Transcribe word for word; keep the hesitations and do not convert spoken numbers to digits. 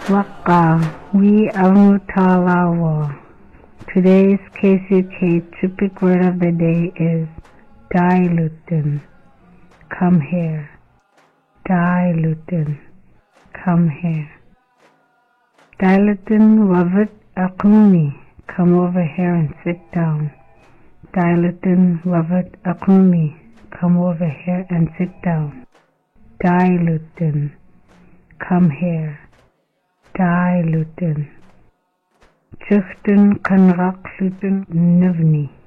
Waka, we Amutalawa. Today's K C K typic word of the day is Dilutin. Come here. Dilutin. Come here. Dilutin Wavit Akumi. Come over here and sit down. Dilutin Wavit Akumi. Come over here and sit down. Dilutin. Come here. Dilutin. Chuchten kan rakluten nivni.